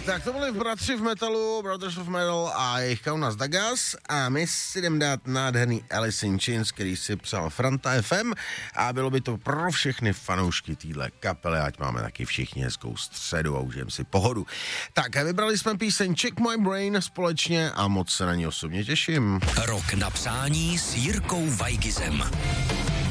Tak to byli bratři v metalu, Brothers of Metal a jejich Kaunas Dagas a my si jdem dát nádherný Alice in Chains, který si psal Franta FM a bylo by to pro všechny fanoušky téhle kapely, ať máme taky všichni hezkou středu a užijem si pohodu. Tak vybrali jsme píseň Check My Brain společně a moc se na ní osobně těším. Rok na přání s Jirkou Vajgizem.